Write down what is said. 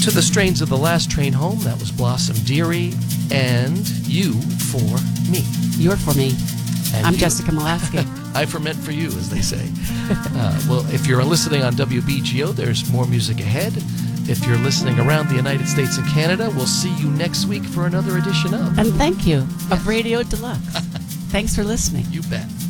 To the strains of The Last Train Home, that was Blossom Dearie and You for Me. You're for me. And I'm you. Jessica Molaski. I ferment for you, as they say. Well, if you're listening on WBGO, there's more music ahead. If you're listening around the United States and Canada, we'll see you next week for another edition of... And thank you, of Radio Deluxe. Thanks for listening. You bet.